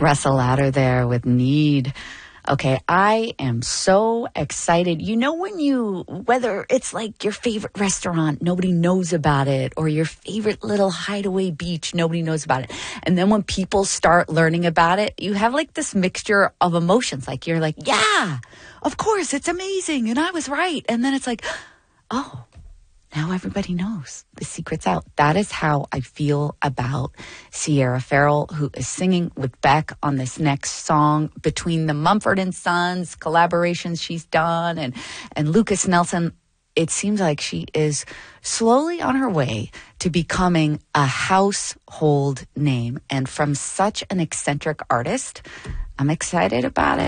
Russell Louder there with Need. Okay, I am so excited. You know whether it's like your favorite restaurant, nobody knows about it, or your favorite little hideaway beach, nobody knows about it. And then when people start learning about it, you have like this mixture of emotions. Like you're like, yeah, of course, it's amazing. And I was right. And then it's like, oh, now everybody knows the secret's out. That is how I feel about Sierra Farrell, who is singing with Beck on this next song. Between the Mumford and Sons collaborations she's done and Lucas Nelson, it seems like she is slowly on her way to becoming a household name. And from such an eccentric artist, I'm excited about it.